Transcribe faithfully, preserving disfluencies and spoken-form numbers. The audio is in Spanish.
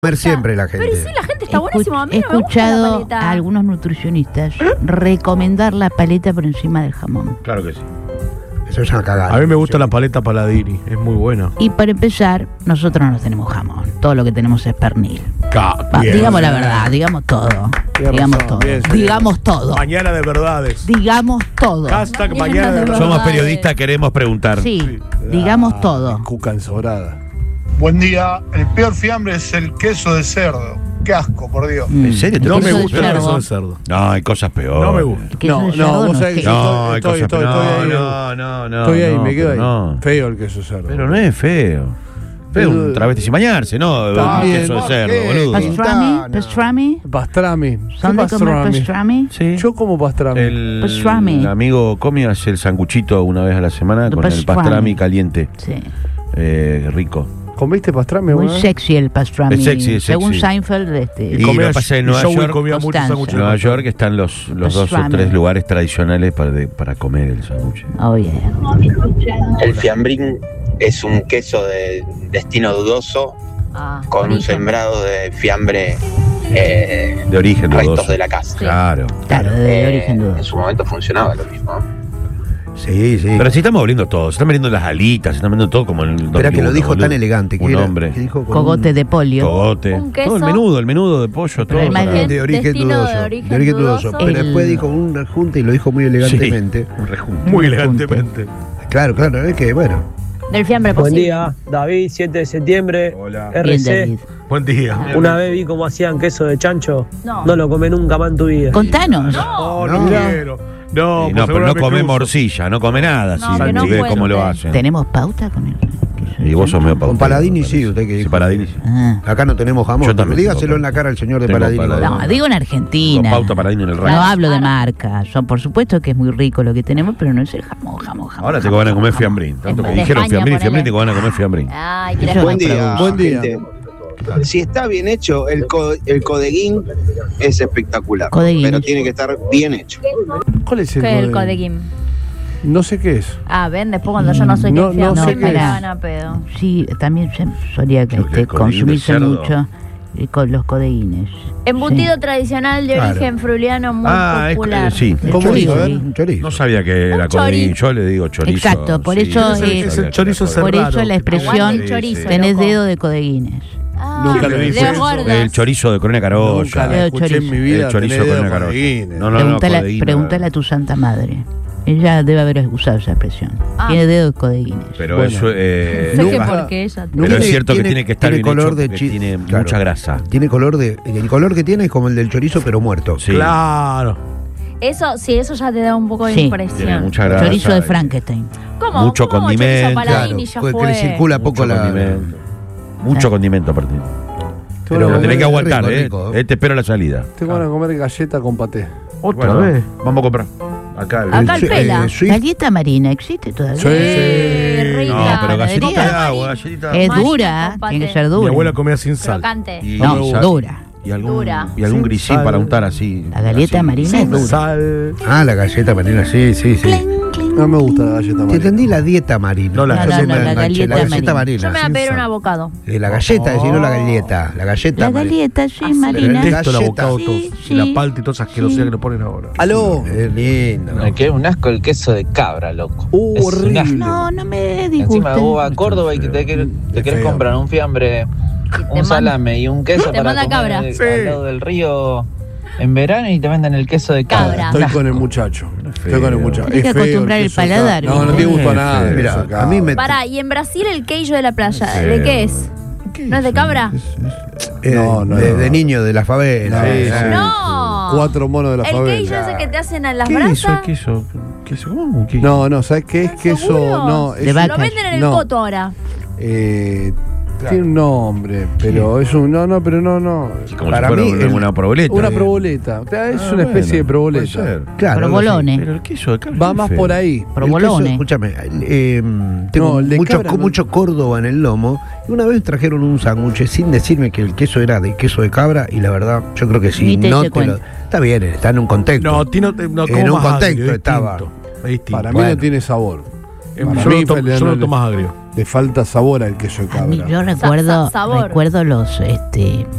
Comer siempre la gente. Pero sí, la gente está Escu- buenísima. A mí He no me gusta la escuchado paleta. a algunos nutricionistas recomendar la paleta por encima del jamón. Claro que sí. Eso es una cagada. A mí me gusta la paleta Paladini, es muy buena. Y para empezar, nosotros no tenemos jamón. Todo lo que tenemos es pernil. Ca- Va, bien. digamos la verdad, digamos todo. Tiene Digamos razón, todo. bien, sí. Digamos todo. Mañana de verdades. Digamos todo. Hashtag Mañana mañana de de verdades. verdades. Somos periodistas, queremos preguntar. Sí, digamos todo. Cuca ensobrada. Buen día. El peor fiambre es el queso de cerdo. Qué asco, por Dios. Mm. ¿En serio? ¿Te No Queso me de gusta el cerdo. queso de cerdo. No, hay cosas peores. No me gusta. Queso No, de no, cerdo vos no sabés es que queso. No, hay Estoy, cosas estoy, peores. estoy ahí. No, no, no. Estoy ahí, no, me quedo ahí. pero no. Feo el queso cerdo. Pero no es feo. Feo un travesti sin bañarse, ¿no? Un También, queso de ¿por cerdo, qué? boludo. Pastrami, Quintana. pastrami. Pastrami. ¿Son de comer pastrami? Sí. Yo como pastrami. El, Pastrami. el amigo Comi hace el sanguchito una vez a la semana El con el pastrami. pastrami caliente. Sí. Eh, rico. ¿Comiste pastrami? Muy alguna vez? sexy el pastrami. Es sexy, es Según sexy. Seinfeld, este, Y lo que pasa en Nueva Joey York, comía muchos Constanza. sándwiches. En Nueva York están los, los dos o Pastrami. tres lugares tradicionales para, de- para comer el sándwich. oh yeah. El fiambrín es un queso de destino dudoso Ah, con un origen. sembrado de fiambre, eh, De origen restos dudoso. de la casa. Claro. Claro, de Eh, origen en dudoso. su momento funcionaba lo mismo. ¿no? Sí, sí. Pero si estamos abriendo todo, se están vendiendo las alitas, se están vendiendo todo como en el dos mil uno. Espera que lo dijo boludo. tan elegante. Que Un era- hombre. que dijo con Cogote un- de polio. Cogote. Un queso. Todo el menudo, el menudo de pollo, todo. el más para- bien- de origen Destino dudoso. de origen de origen dudoso. dudoso. Pero El- después dijo un rejunte y lo dijo muy elegantemente. Un rejunte. Muy elegantemente. Claro, claro, es que bueno. Del fiambre Buen posible. día, David, siete de septiembre, Hola. Bien, R C. David. Buen día. Una vez vi cómo hacían queso de chancho. No. No lo come nunca más en tu vida. Contanos. No, no, No. quiero. No, Sí, pues no, pero no seguramente come uso. morcilla, no come nada. No, si que no ve puede cómo lo usted. hacen. ¿Tenemos pauta con el queso? Y vos sos medio Con pautero, Paladini me sí, parece. usted que Sí, dijo. Paladini sí. Ah. Acá no tenemos jamón. Yo también Dígaselo tengo en la cara al señor de Tengo Paladini. Paladini. No, digo en Argentina. Con pauta Paladini en el No rancho. hablo de marca. Son, por supuesto que es muy rico lo que tenemos, pero no es el jamón, jamón, jamón. Ahora te jamón, van a comer jamón. fiambrín. Tanto De que dijeron España, fiambrín, ponele. fiambrín, te van a comer fiambrín. Ay, que Eso la- no Buen día, produce. Buen día. gente. Si está bien hecho, el, co- el codeguín es espectacular. Codeguín. Pero tiene que estar bien hecho. ¿Cuál es el ¿Qué es el codeguín? codeguín? No sé qué es. Ah, ven, después cuando yo no soy No, quien no fiambre, sé me qué la es. van a pedo. Sí, también se- solía que Creo que este, el codeguín de consumirse cerdo. mucho eh, con los codeguines. Embutido Sí. tradicional de Claro. origen fruliano muy Ah, es- popular. eh, sí. El ¿Cómo chorizo, dice? A sí. ver. Un chorizo. No sabía que era Un codeguín. chori- Yo le digo chorizo. Exacto, por sí, eso, sí, eh, sabía es el que chorizo era cerrado. Por eso la Aguante expresión el chorizo, tenés loco. dedo de codeguines. Ah, Nunca lo de dije eso. gordas. El chorizo de Corona Carolla. Nunca la Dedo escuché chorizo. en mi vida. El chorizo tener con dedo la carolla. codeguines. No, no, no, Pregúntale, codeguín, pregúntale a tu santa madre. Ella debe haber usado esa expresión. Ah. Tiene dedo de codeguines. Pero Bueno. eso. Eh, Sé que Nunca- porque ella... pero Tiene- es cierto que tiene- tiene que estar tiene bien color hecho de porque chi- tiene claro. mucha grasa. Tiene color de. El color que tiene es como el del chorizo, pero muerto. Sí. Claro. Eso, sí, eso ya te da un poco de Sí. Tiene impresión. mucha grasa. Chorizo de y- Frankenstein. ¿Cómo? mucho ¿Cómo condimento, chorizo Paladini Claro, ya que le fue? circula poco Mucho la. condimento. Mucho condimento aparte. Tengo Pero ganas de tenés que comer- aguantar, rico, ¿eh? rico. Eh, Te espero la salida. Tengo ganas de comer galleta con paté. Otra Bueno, vez. Vamos a comprar. Acá. el- Acá el Swi- pela. eh, Swift- Galleta marina, ¿existe todavía? Sí. Eh, rica. No, pero galletita de Panadería. agua, galletita. Es Marina dura, con tiene que paté. ser Mi dura. abuela comía sin sal. Crocante. Y, No, sal- dura. Y algún, Dura. y algún Sin grisín sal. para untar así. La galleta así. marina es Sin dura. sal. Ah, la galleta marina, sí, sí, sí. No me gusta la galleta Te marina. entendí la dieta marina. No, la No, no, galleta no, la marina. galleta La galleta marina. marina. Yo me voy a sin pedir un sal. abocado. Eh, la galleta, si no la galleta. La galleta La marina. galleta, sí, Ah, sí. marina. Detesto el Galleta. abocado Sí, todo. sí. Y la palta y todas esas asquerosidades Sí. que le ponen ahora. ¡Aló! Es lindo. Me queda un asco el queso de cabra, loco. Uh, Es un horrible. asco. No, no me Encima disgusta. vos vas a Córdoba y que te, quer- te querés feo. comprar un fiambre, te un manda- salame y un queso te para manda comer cabra. al Sí. lado del río en verano y te venden el queso de cabra. Cabra. Estoy con el muchacho. Estoy con el muchacho. Tenés que Es feo acostumbrar el queso de paladar, cabra. No, no te ¿viste? gusta nada. el Mira, queso de a mí me. Pará, y en Brasil el queijo de la playa, Sí. ¿de qué es? ¿No es de cabra? eh, No, no, de, no. de niño de la favela. Sí, eh. sí. No. Cuatro monos de la El queijo favela. ese que te hacen en las ¿Qué es eso? brasas. ¿Qué es eso? ¿Qué es eso? ¿Cómo? ¿Qué? No, no, ¿sabes qué es queso? ¿Seguro? No, De es vaca. Lo venden en el No. coto ahora. eh, tiene un nombre, pero es un no, no, pero no, no. Como Para si fuera mí, una, el- una proboleta. Una eh. proboleta. Es Ah, una especie de bueno, proboleta. puede ser. Claro, Provolone. Pero el queso de cabra Va es más feo. por ahí. Provolone. El queso, escúchame, eh, tengo No, el de mucho, cabra no. mucho Córdoba en el lomo. Y una vez trajeron un sándwich sin decirme que el queso era de queso de cabra. Y la verdad, yo creo que sí. Ni te No hice te lo, cuenta. está bien, está en un contexto. No, tiene, no, como En un más contexto agrio, estaba. distinto, es distinto. Para mí Bueno. no tiene sabor. Eh, para yo mí, lo tomo- Felipe, yo lo no tomo le- más agrio. Le falta sabor al queso de A mí, cabra. yo recuerdo, sa- sabor. recuerdo los, este,